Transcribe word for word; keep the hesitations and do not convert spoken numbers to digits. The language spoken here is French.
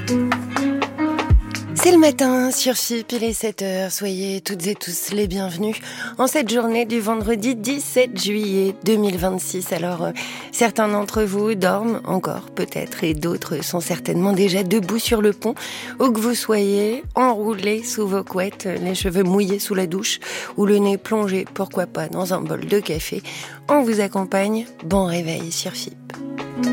C'est le matin sur F I P, il est sept heures. Soyez toutes et tous les bienvenus en cette journée du vendredi dix-sept juillet deux mille vingt-six. Alors, euh, certains d'entre vous dorment encore peut-être et d'autres sont certainement déjà debout sur le pont. Où que vous soyez, enroulés sous vos couettes, les cheveux mouillés sous la douche ou le nez plongé, pourquoi pas, dans un bol de café. On vous accompagne. Bon réveil sur F I P.